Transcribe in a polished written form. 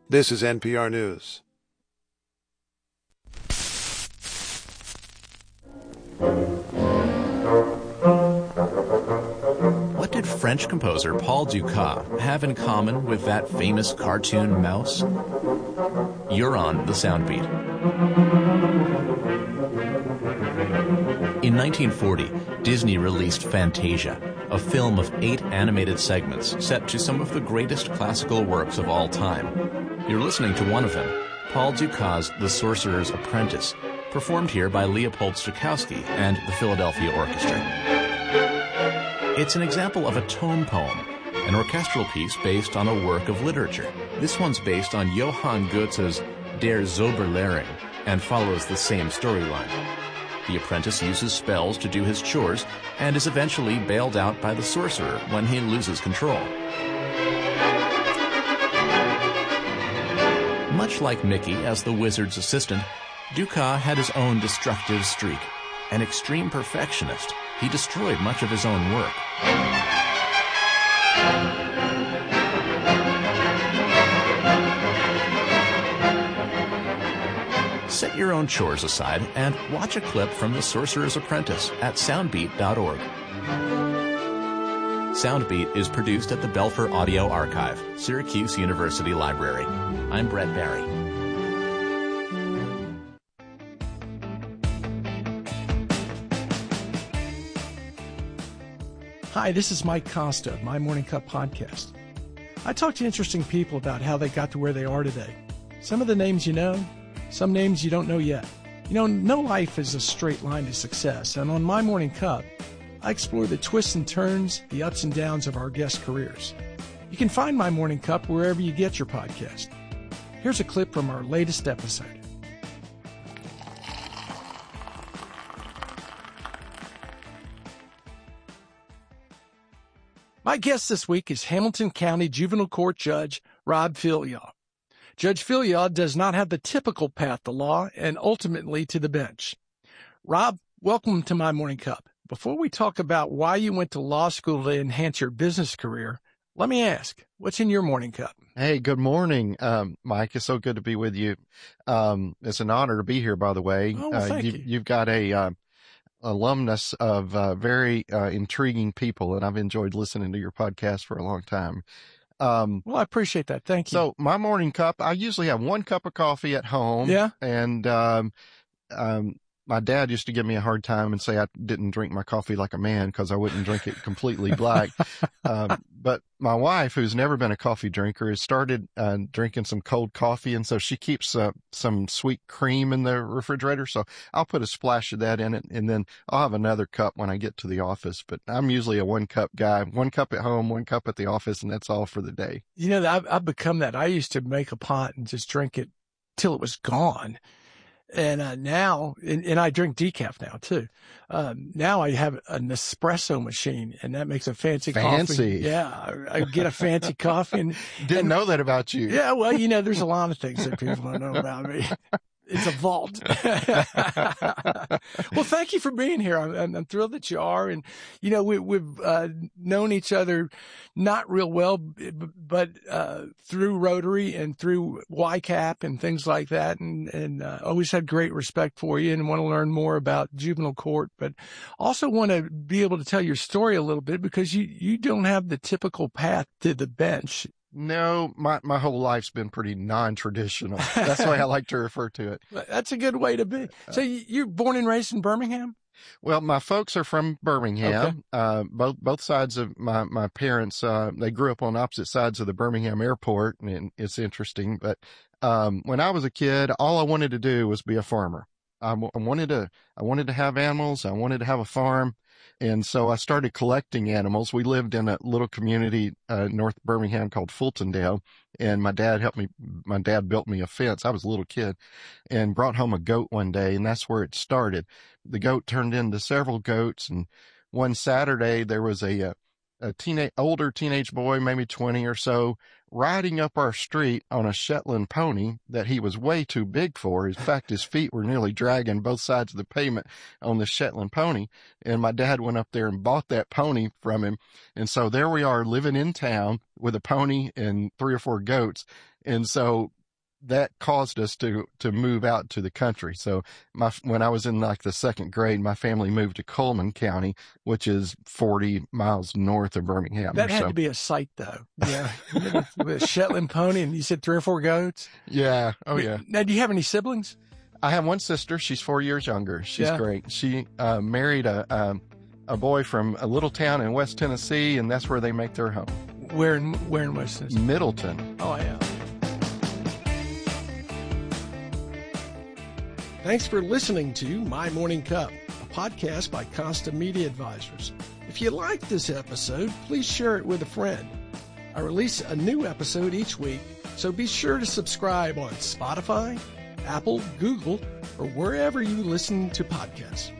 This is NPR News. What did French composer Paul Dukas have in common with that famous cartoon mouse? You're on The Soundbeat. In 1940, Disney released Fantasia, a film of 8 animated segments set to some of the greatest classical works of all time. You're listening to one of them, Paul Dukas' The Sorcerer's Apprentice, performed here by Leopold Stokowski and the Philadelphia Orchestra. It's an example of a tone poem, an orchestral piece based on a work of literature. This one's based on Johann Goethe's Der Zauberlehrling and follows the same storyline. The apprentice uses spells to do his chores and is eventually bailed out by the sorcerer when he loses control. Much like Mickey as the wizard's assistant, Dukas had his own destructive streak. An extreme perfectionist, he destroyed much of his own work. Set your own chores aside and watch a clip from The Sorcerer's Apprentice at soundbeat.org. Soundbeat is produced at the Belfer Audio Archive, Syracuse University Library. I'm Brett Barry. Hi, this is Mike Costa of My Morning Cup podcast. I talk to interesting people about how they got to where they are today. Some of the names you know, some names you don't know yet. You know, no life is a straight line to success, and on My Morning Cup, I explore the twists and turns, the ups and downs of our guests' careers. You can find My Morning Cup wherever you get your podcast. Here's a clip from our latest episode. My guest this week is Hamilton County Juvenile Court Judge Rob Filyaw. Judge Filyaw does not have the typical path to law and ultimately to the bench. Rob, welcome to My Morning Cup. Before we talk about why you went to law school to enhance your business career, let me ask, what's in your morning cup? Hey, good morning, Mike. It's so good to be with you. It's an honor to be here, by the way. Oh, well, thank you. You've got a alumnus of very intriguing people, and I've enjoyed listening to your podcast for a long time. Well, I appreciate that. Thank you. So my morning cup, I usually have 1 cup of coffee at home. Yeah. And my dad used to give me a hard time and say I didn't drink my coffee like a man because I wouldn't drink it completely black. But my wife, who's never been a coffee drinker, has started drinking some cold coffee. And so she keeps some sweet cream in the refrigerator. So I'll put a splash of that in it. And then I'll have another cup when I get to the office. But I'm usually a 1 cup guy, 1 cup at home, 1 cup at the office. And that's all for the day. You know, I've become that. I used to make a pot and just drink it till it was gone. And now, and I drink decaf now too. Now I have an espresso machine, and that makes a fancy coffee. Yeah, I get a fancy coffee. And Didn't know that about you. Yeah, well, you know, there's a lot of things that people don't know about me. It's a vault. Well, thank you for being here. I'm thrilled that you are. And, you know, we've known each other not real well, but through Rotary and through YCAP and things like that. And always had great respect for you and want to learn more about juvenile court, but also want to be able to tell your story a little bit because you don't have the typical path to the bench. No, my whole life's been pretty non-traditional. That's the way I like to refer to it. That's a good way to be. So you're born and raised in Birmingham? Well, my folks are from Birmingham. Okay. Both sides of my parents, they grew up on opposite sides of the Birmingham airport, and it's interesting. But when I was a kid, all I wanted to do was be a farmer. I wanted to have animals. I wanted to have a farm. And so I started collecting animals. We lived in a little community, north Birmingham called Fultondale. And my dad built me a fence. I was a little kid and brought home a goat one day. And that's where it started. The goat turned into several goats. And one Saturday there was a older teenage boy, maybe 20 or so, riding up our street on a Shetland pony that he was way too big for. In fact, his feet were nearly dragging both sides of the pavement on the Shetland pony. And my dad went up there and bought that pony from him. And so there we are living in town with a pony and 3 or 4 goats. And so that caused us to move out to the country. So when I was in like the second grade, my family moved to Coleman County, which is 40 miles north of Birmingham. That had to be a sight, though. Yeah. With a Shetland pony, and you said 3 or 4 goats. Yeah. Oh, yeah. Now, do you have any siblings? I have one sister. She's 4 years younger. She's great. She married a boy from a little town in West Tennessee, and that's where they make their home. Where in West Tennessee? Middleton. Oh, yeah. Thanks for listening to My Morning Cup, a podcast by Consta Media Advisors. If you liked this episode, please share it with a friend. I release a new episode each week, so be sure to subscribe on Spotify, Apple, Google, or wherever you listen to podcasts.